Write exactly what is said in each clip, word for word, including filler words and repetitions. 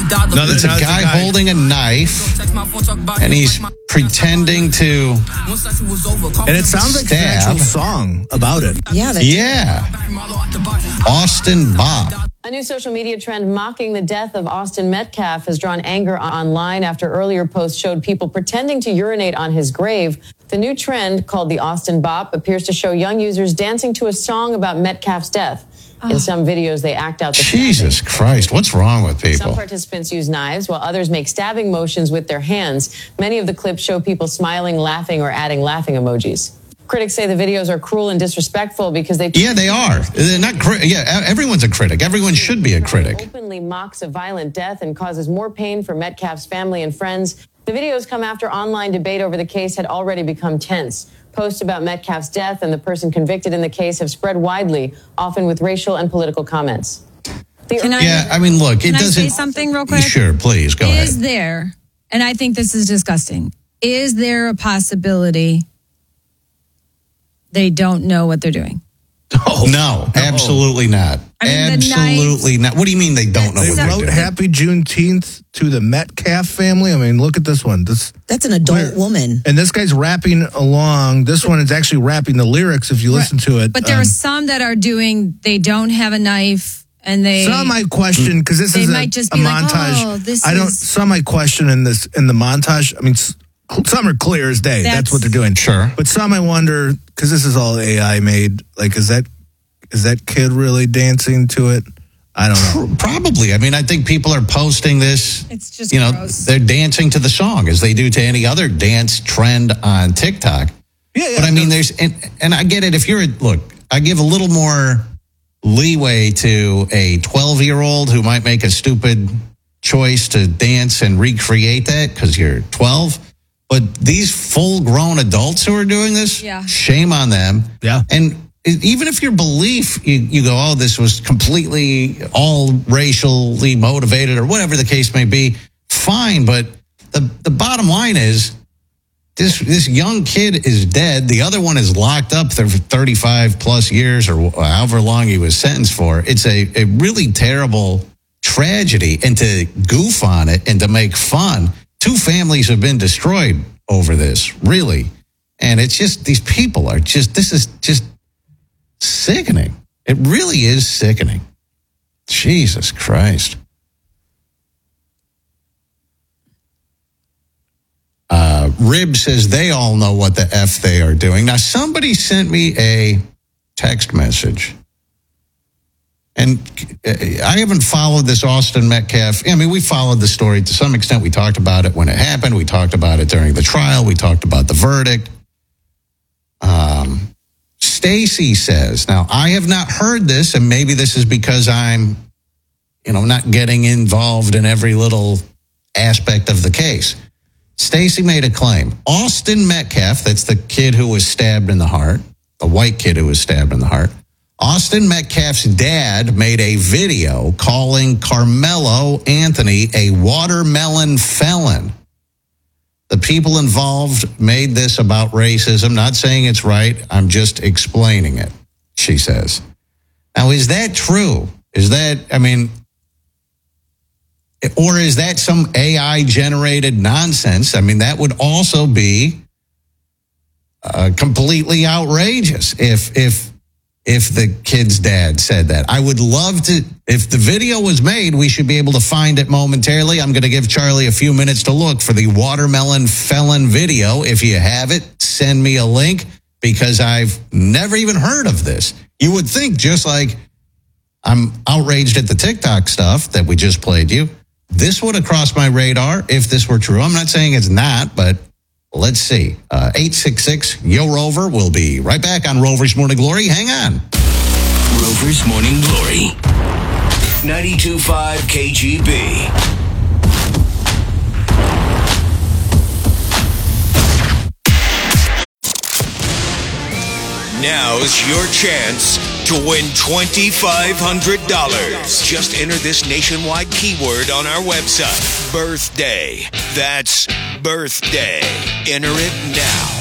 No, it's a guy, a guy holding a knife, and he's pretending to. And it sounds like an actual song about it. Yeah. Yeah. Austin Bop. A new social media trend mocking the death of Austin Metcalf has drawn anger online after earlier posts showed people pretending to urinate on his grave. The new trend, called the Austin Bop, appears to show young users dancing to a song about Metcalf's death. In some videos, they act out the Jesus stabbing. Christ, what's wrong with people? Some participants use knives, while others make stabbing motions with their hands. Many of the clips show people smiling, laughing, or adding laughing emojis. Critics say the videos are cruel and disrespectful because they... Yeah, they are. They're not. Cri- yeah, everyone's a critic. Everyone should be a critic. Openly mocks a violent death and causes more pain for Metcalf's family and friends. The videos come after online debate over the case had already become tense. Posts about Metcalf's death and the person convicted in the case have spread widely, often with racial and political comments. Can I, yeah, I mean, look, it can doesn't... I say something real quick? Sure, please, go is ahead. Is there, and I think this is disgusting, is there a possibility they don't know what they're doing? Oh, no, no, absolutely not. I mean, absolutely not. What do you mean they don't know they what they're wrote doing? Happy Juneteenth to the Metcalf family. I mean, look at this one. This That's an adult woman. And this guy's rapping along. This one is actually rapping the lyrics if you listen to it. But there um, are some that are doing, they don't have a knife. And they some might question because this they is a, might just a be montage. Like, oh, this I don't. is... Some might question in this in the montage. I mean, some are clear as day. That's, That's what they're doing. Sure. But some I wonder because this is all A I made. Like, is that is that kid really dancing to it? I don't know. Probably. I mean, I think people are posting this. It's just you know gross. They're dancing to the song as they do to any other dance trend on TikTok. Yeah, yeah. But I mean, no. there's and, and I get it. If you're a, look, I give a little more leeway to a twelve-year-old who might make a stupid choice to dance and recreate that because you're twelve. But these full-grown adults who are doing this, yeah. shame on them. Yeah. And even if your belief, you, you go, oh, this was completely all racially motivated or whatever the case may be, fine. But the, the bottom line is this this young kid is dead. The other one is locked up for thirty-five plus years or however long he was sentenced for. It's a, a really terrible tragedy. And to goof on it and to make fun, two families have been destroyed over this, really. And it's just, these people are just, this is just sickening. It really is sickening. Jesus Christ. Uh, Rib says they all know what the F they are doing. Now, somebody sent me a text message. And I haven't followed this Austin Metcalf. I mean, we followed the story to some extent. We talked about it when it happened. We talked about it during the trial. We talked about the verdict. Um, Stacy says, now, I have not heard this, and maybe this is because I'm, you know, not getting involved in every little aspect of the case. Stacy made a claim. Austin Metcalf, that's the kid who was stabbed in the heart, the white kid who was stabbed in the heart. Austin Metcalf's dad made a video calling Carmelo Anthony a watermelon felon. The people involved made this about racism. Not saying it's right. I'm just explaining it, she says. Now, is that true? Is that, I mean, or is that some A I-generated nonsense? I mean, that would also be uh, completely outrageous if if if the kid's dad said that. I would love to, if the video was made, we should be able to find it momentarily. I'm going to give Charlie a few minutes to look for the watermelon felon video. If you have it, send me a link because I've never even heard of this. You would think, just like I'm outraged at the TikTok stuff that we just played you, this would have crossed my radar if this were true. I'm not saying it's not, but let's see. Uh, eight six six, Yo Rover. We'll be right back on Rover's Morning Glory. Hang on. Rover's Morning Glory. ninety-two point five K G B. Now's your chance to win twenty-five hundred dollars. Just enter this nationwide keyword on our website. Birthday. That's birthday. Enter it now.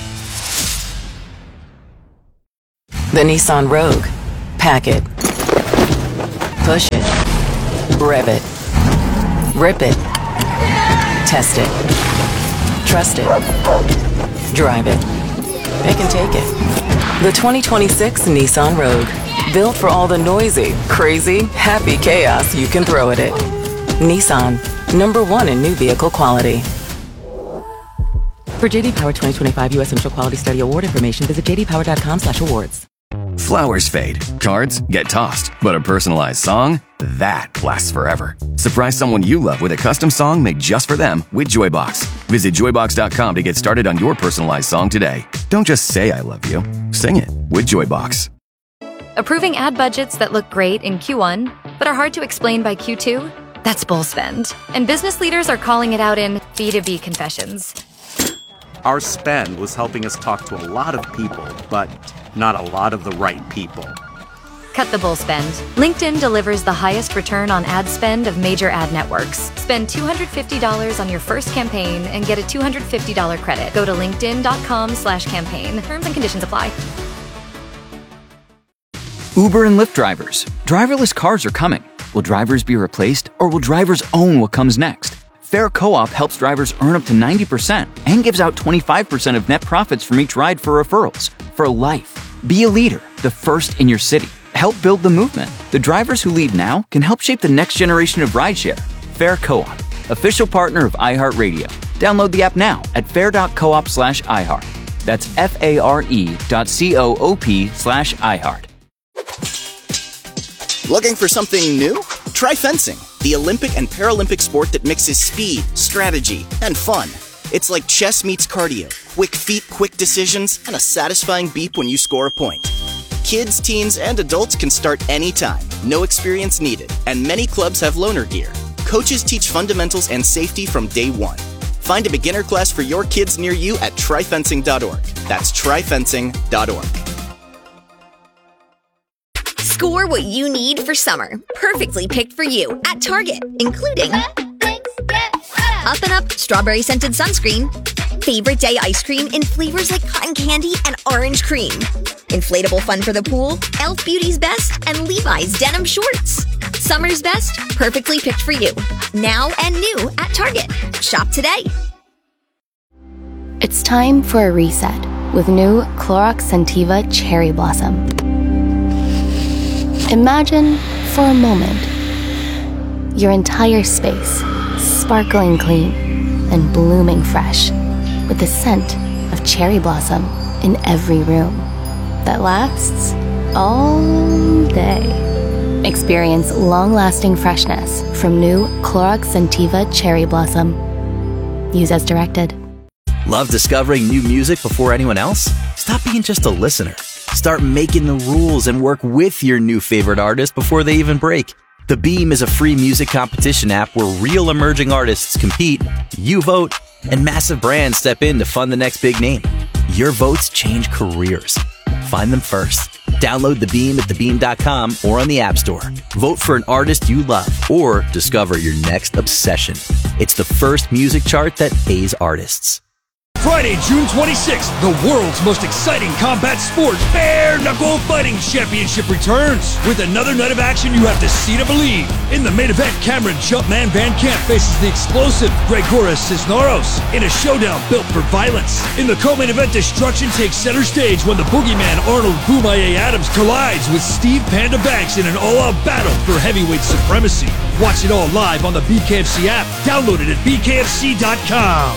The Nissan Rogue. Pack it. Push it. Rev it. Rip it. Test it. Trust it. Drive it. It can take it. The twenty twenty-six Nissan Rogue. Built for all the noisy, crazy, happy chaos you can throw at it. Nissan. Number one in new vehicle quality. For J D Power twenty twenty-five U S Initial Quality Study Award information, visit j d power dot com slash awards. Flowers fade, cards get tossed, but a personalized song, that lasts forever. Surprise someone you love with a custom song made just for them with Joybox. Visit joybox dot com to get started on your personalized song today. Don't just say I love you, sing it with Joybox. Approving ad budgets that look great in Q one, but are hard to explain by Q two? That's bull spend. And business leaders are calling it out in B two B confessions. Our spend was helping us talk to a lot of people, but not a lot of the right people. Cut the bull spend. LinkedIn delivers the highest return on ad spend of major ad networks. Spend two hundred fifty dollars on your first campaign and get a two hundred fifty dollars credit. Go to linkedin dot com slash campaign. Terms and conditions apply. Uber and Lyft drivers. Driverless cars are coming. Will drivers be replaced, or will drivers own what comes next? Fair Co-op helps drivers earn up to ninety percent and gives out twenty-five percent of net profits from each ride for referrals. For life. Be a leader, the first in your city. Help build the movement. The drivers who lead now can help shape the next generation of rideshare. Fair Co-op, official partner of iHeartRadio. Download the app now at fair dot coop slash iHeart. That's F-A-R-E dot C-O-O-P slash iHeart. Looking for something new? Try fencing, the Olympic and Paralympic sport that mixes speed, strategy, and fun. It's like chess meets cardio, quick feet, quick decisions, and a satisfying beep when you score a point. Kids, teens, and adults can start anytime, no experience needed, and many clubs have loaner gear. Coaches teach fundamentals and safety from day one. Find a beginner class for your kids near you at try fencing dot org. That's try fencing dot org. Score what you need for summer. Perfectly picked for you at Target, including Up and Up Strawberry Scented Sunscreen, Favorite Day Ice Cream in flavors like cotton candy and orange cream, Inflatable Fun for the Pool, Elf Beauty's Best, and Levi's Denim Shorts. Summer's best, perfectly picked for you. Now and new at Target. Shop today. It's time for a reset with new Clorox Scentiva Cherry Blossom. Imagine, for a moment, your entire space sparkling clean and blooming fresh with the scent of cherry blossom in every room that lasts all day. Experience long-lasting freshness from new Clorox Scentiva Cherry Blossom. Use as directed. Love discovering new music before anyone else? Stop being just a listener. Start making the rules and work with your new favorite artist before they even break. The Beam is a free music competition app where real emerging artists compete, you vote, and massive brands step in to fund the next big name. Your votes change careers. Find them first. Download The Beam at the beam dot com or on the App Store. Vote for an artist you love or discover your next obsession. It's the first music chart that pays artists. Friday, June twenty-sixth, the world's most exciting combat sport, Bare Knuckle Fighting Championship returns. With another night of action you have to see to believe. In the main event, Cameron Jumpman Van Camp faces the explosive Gregoras Cisneros in a showdown built for violence. In the co-main event, destruction takes center stage when the boogeyman Arnold Boomaye Adams collides with Steve Panda Banks in an all-out battle for heavyweight supremacy. Watch it all live on the B K F C app. Download it at b k f c dot com.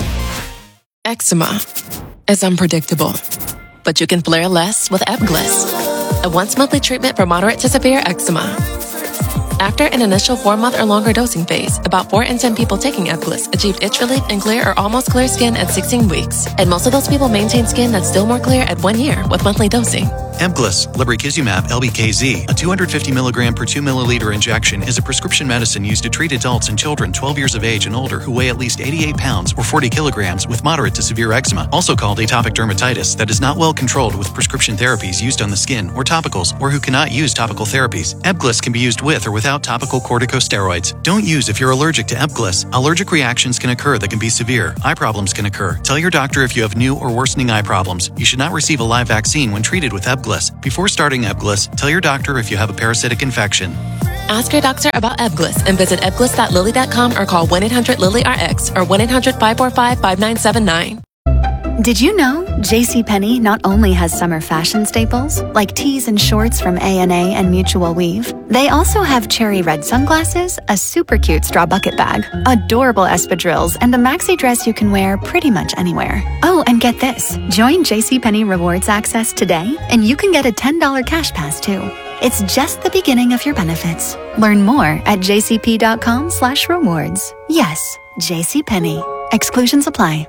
Eczema is unpredictable, but you can flare less with Ebglyss, a once-monthly treatment for moderate to severe eczema. After an initial four-month or longer dosing phase, about four in ten people taking Ebglyss achieved itch relief and clear or almost clear skin at sixteen weeks, and most of those people maintain skin that's still more clear at one year with monthly dosing. Ebglyss, lebrikizumab L B K Z, a two hundred fifty milligram per two milliliter injection, is a prescription medicine used to treat adults and children twelve years of age and older who weigh at least eighty-eight pounds or forty kilograms with moderate to severe eczema, also called atopic dermatitis, that is not well controlled with prescription therapies used on the skin or topicals, or who cannot use topical therapies. Ebglyss can be used with or without topical corticosteroids. Don't use if you're allergic to Ebglyss. Allergic reactions can occur that can be severe. Eye problems can occur. Tell your doctor if you have new or worsening eye problems. You should not receive a live vaccine when treated with Ebglyss. Before starting Ebglyss, tell your doctor if you have a parasitic infection. Ask your doctor about Ebglyss and visit ebglyss dot lilly dot com or call one eight hundred lilly R X or one eight hundred five four five five nine seven nine. Did you know JCPenney not only has summer fashion staples, like tees and shorts from A and A and Mutual Weave, they also have cherry red sunglasses, a super cute straw bucket bag, adorable espadrilles, and a maxi dress you can wear pretty much anywhere. Oh, and get this. Join JCPenney Rewards Access today, and you can get a ten dollars cash pass too. It's just the beginning of your benefits. Learn more at jcp.com slash rewards. Yes, JCPenney. Exclusions apply.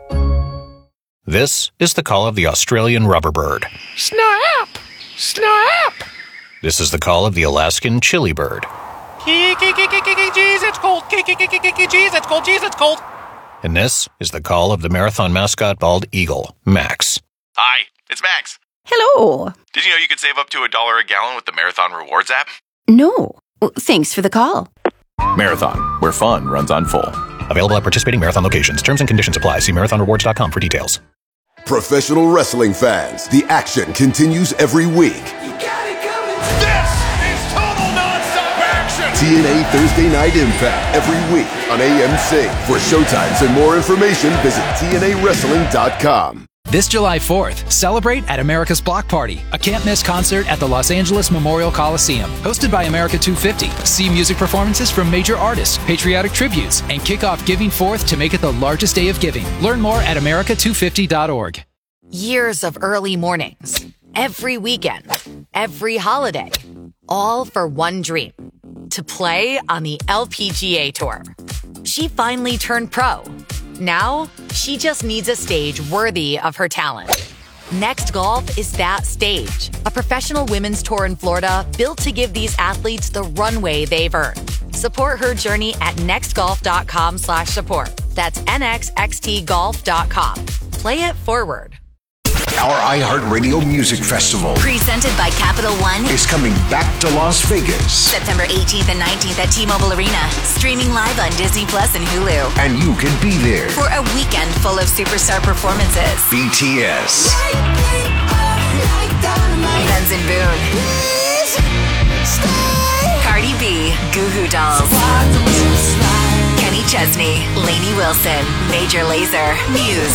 This is the call of the Australian rubberbird. Snap! Snap! This is the call of the Alaskan chili bird. Jeez, it's cold. Jeez, it's cold. Jeez, it's cold. And this is the call of the marathon mascot bald eagle, Max. Hi, it's Max. Hello. Did you know you could save up to a dollar a gallon with the Marathon Rewards app? No. Well, thanks for the call. Marathon, where fun runs on full. Available at participating Marathon locations. Terms and conditions apply. See marathon rewards dot com for details. Professional wrestling fans, the action continues every week. This is total nonstop action. T N A Thursday Night Impact every week on A M C. For showtimes and more information, visit T N A wrestling dot com. This July fourth, celebrate at America's Block Party, a can't-miss concert at the Los Angeles Memorial Coliseum. Hosted by America two fifty, see music performances from major artists, patriotic tributes, and kick off Giving Fourth to make it the largest day of giving. Learn more at america two fifty dot org. Years of early mornings, every weekend, every holiday, all for one dream, to play on the L P G A Tour. She finally turned pro. Now, she just needs a stage worthy of her talent. Next Golf is that stage, a professional women's tour in Florida built to give these athletes the runway they've earned. Support her journey at nextgolf.com slash support. That's nxxt golf dot com. Play it forward. Our iHeartRadio Music Festival Presented by Capital One is coming back to Las Vegas. September eighteenth and nineteenth at T-Mobile Arena. Streaming live on Disney Plus and Hulu. And you can be there For a weekend full of superstar performances. B T S, Benz and Boone. Cardi B, Goo Goo Dolls. Kenny Chesney, Lainey Wilson, Major Lazer, Muse,